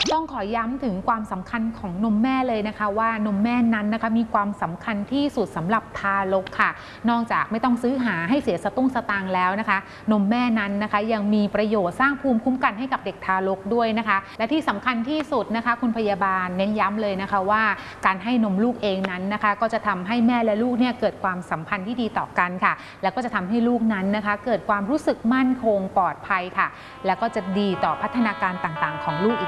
ต้องขอย้ำถึงความสำคัญของนมแม่เลยนะคะว่านมแม่นั้นนะคะมีความสำคัญที่สุดสำหรับทารกค่ะนอกจากไม่ต้องซื้อหาให้เสียสตุ้งสตางค์แล้วนะคะนมแม่นั้นนะคะยังมีประโยชน์สร้างภูมิคุ้มกันให้กับเด็กทารกด้วยนะคะและที่สำคัญที่สุดนะคะคุณพยาบาลเน้นย้ำเลยนะคะว่าการให้นมลูกเองนั้นนะคะก็จะทำให้แม่และลูกเนี่ยเกิดความสัมพันธ์ที่ดีต่อกันค่ะแล้วก็จะทำให้ลูกนั้นนะคะเกิดความรู้สึกมั่นคงปลอดภัยค่ะแล้วก็จะดีต่อพัฒนาการต่างๆของลูกอีก